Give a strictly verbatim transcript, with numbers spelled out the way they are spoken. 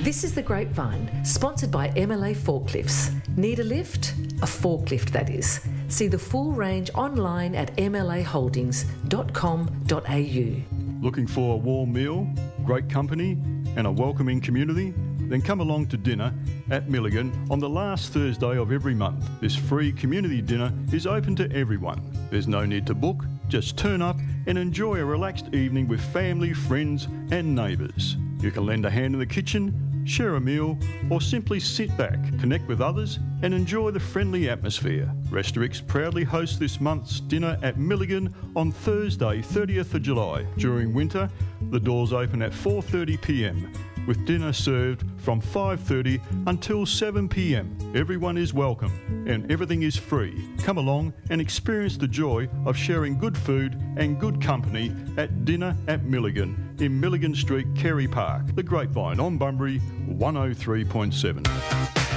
This is The Grapevine, sponsored by M L A Forklifts. Need a lift? A forklift, that is. See the full range online at m l a holdings dot com dot a u. Looking for a warm meal, great company and a welcoming community? Then come along to dinner at Milligan on the last Thursday of every month. This free community dinner is open to everyone. There's no need to book, just turn up and enjoy a relaxed evening with family, friends and neighbours. You can lend a hand in the kitchen, share a meal or simply sit back, connect with others and enjoy the friendly atmosphere. Restorix proudly hosts this month's dinner at Milligan on Thursday thirtieth of July. During winter, the doors open at four thirty p m with dinner served from five thirty until seven p m. Everyone is welcome and everything is free. Come along and experience the joy of sharing good food and good company at Dinner at Milligan in Milligan Street, Carey Park. The Grapevine on Bunbury one oh three point seven.